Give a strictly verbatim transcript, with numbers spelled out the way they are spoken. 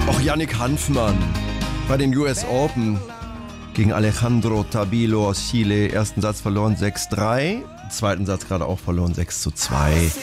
Auch Yannick Hanfmann bei den U S Open gegen Alejandro Tabilo aus Chile. Ersten Satz verloren sechs drei, zweiten Satz gerade auch verloren sechs zu zwei.